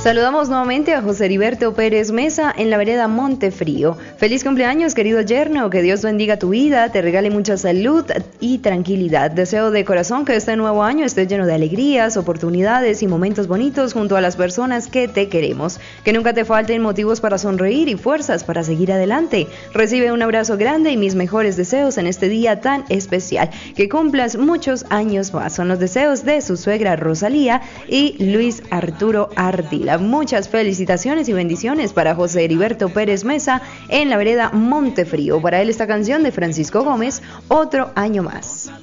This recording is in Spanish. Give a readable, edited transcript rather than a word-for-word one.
Saludamos nuevamente a José Heriberto Pérez Mesa en la vereda Montefrío. Feliz cumpleaños, querido yerno, que Dios bendiga tu vida, te regale mucha salud y tranquilidad. Deseo de corazón que este nuevo año esté lleno de alegrías, oportunidades y momentos bonitos junto a las personas que te queremos. Que nunca te falten motivos para sonreír y fuerzas para seguir adelante. Recibe un abrazo grande y mis mejores deseos en este día tan especial. Que cumplas muchos años más. Son los deseos de su suegra Rosalía y Luis Arturo Ardila. Muchas felicitaciones y bendiciones para José Heriberto Pérez Mesa en la vereda Montefrío. Para él esta canción de Francisco Gómez, Otro Año Más.